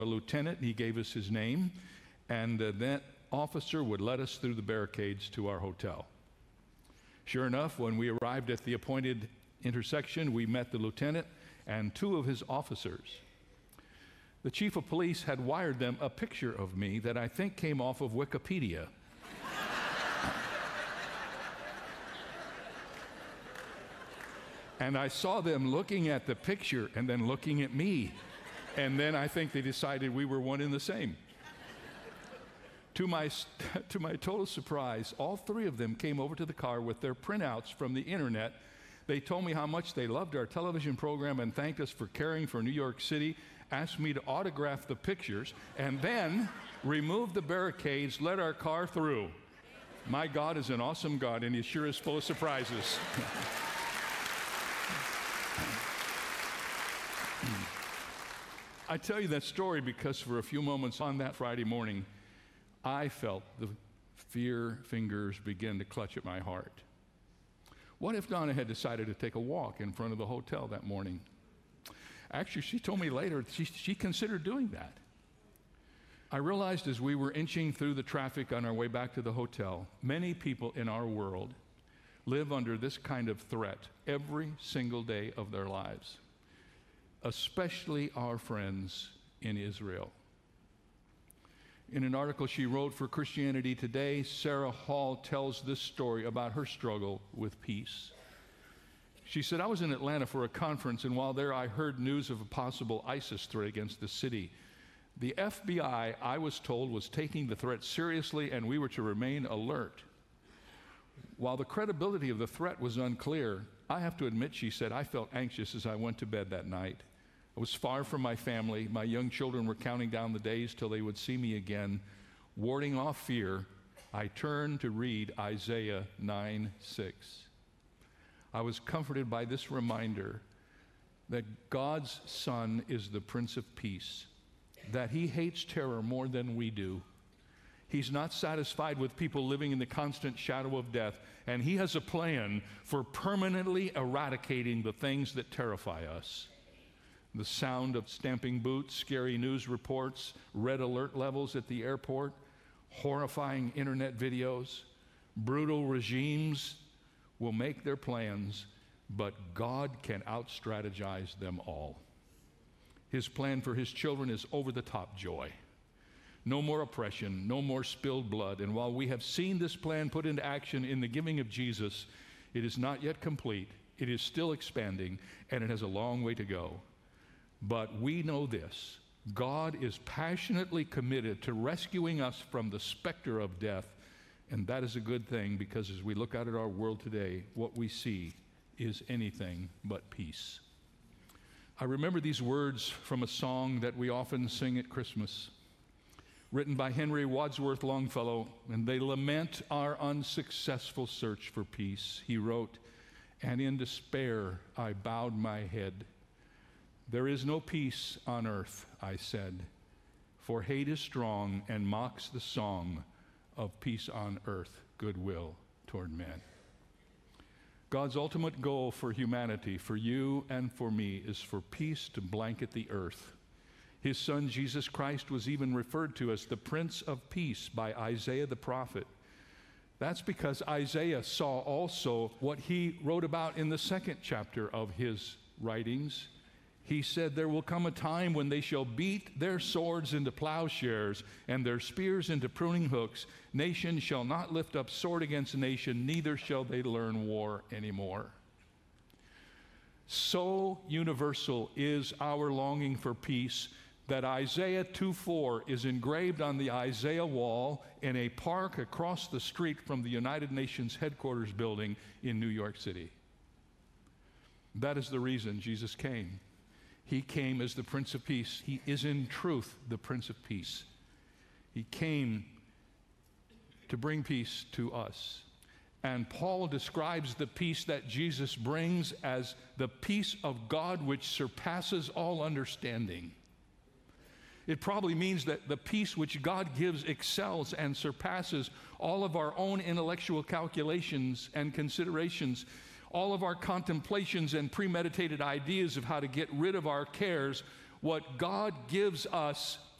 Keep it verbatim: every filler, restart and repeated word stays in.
a lieutenant. He gave us his name, and uh, that officer would let us through the barricades to our hotel. Sure enough, when we arrived at the appointed intersection, we met the lieutenant and two of his officers. The chief of police had wired them a picture of me that I think came off of Wikipedia. And I saw them looking at the picture and then looking at me. And then I think they decided we were one and the same. To my, to my total surprise, all three of them came over to the car with their printouts from the internet. They told me how much they loved our television program and thanked us for caring for New York City, asked me to autograph the pictures, and then removed the barricades, let our car through. My God is an awesome God, and He sure is full of surprises. I tell you that story because for a few moments on that Friday morning, I felt the fear fingers begin to clutch at my heart. What if Donna had decided to take a walk in front of the hotel that morning? Actually, she told me later she, she considered doing that. I realized as we were inching through the traffic on our way back to the hotel, many people in our world live under this kind of threat every single day of their lives, especially our friends in Israel. In an article she wrote for Christianity Today, Sarah Hall tells this story about her struggle with peace. She said, I was in Atlanta for a conference, and while there I heard news of a possible ISIS threat against the city. The F B I, I was told, was taking the threat seriously, and we were to remain alert. While the credibility of the threat was unclear, I have to admit, she said, I felt anxious as I went to bed that night. I was far from my family. My young children were counting down the days till they would see me again. Warding off fear, I turned to read Isaiah nine six. I was comforted by this reminder that God's Son is the Prince of Peace, that He hates terror more than we do. He's not satisfied with people living in the constant shadow of death, and He has a plan for permanently eradicating the things that terrify us. The sound of stamping boots, scary news reports, red alert levels at the airport, horrifying internet videos, brutal regimes will make their plans, but God can out-strategize them all. His plan for His children is over-the-top joy. No more oppression, no more spilled blood. And while we have seen this plan put into action in the giving of Jesus, it is not yet complete. It is still expanding, and it has a long way to go. But we know this: God is passionately committed to rescuing us from the specter of death, and that is a good thing, because as we look out at our world today, what we see is anything but peace. I remember these words from a song that we often sing at Christmas, written by Henry Wadsworth Longfellow, and they lament our unsuccessful search for peace. He wrote, "And in despair I bowed my head. There is no peace on earth, I said, for hate is strong and mocks the song of peace on earth, goodwill toward men." God's ultimate goal for humanity, for you and for me, is for peace to blanket the earth. His Son, Jesus Christ, was even referred to as the Prince of Peace by Isaiah the prophet. That's because Isaiah saw also what he wrote about in the second chapter of his writings. He said, there will come a time when they shall beat their swords into plowshares and their spears into pruning hooks. Nation shall not lift up sword against nation, neither shall they learn war anymore. So universal is our longing for peace that Isaiah two four is engraved on the Isaiah wall in a park across the street from the United Nations headquarters building in New York City. That is the reason Jesus came. He came as the Prince of Peace. He is in truth the Prince of Peace. He came to bring peace to us. And Paul describes the peace that Jesus brings as the peace of God which surpasses all understanding. It probably means that the peace which God gives excels and surpasses all of our own intellectual calculations and considerations, all of our contemplations and premeditated ideas of how to get rid of our cares. What God gives us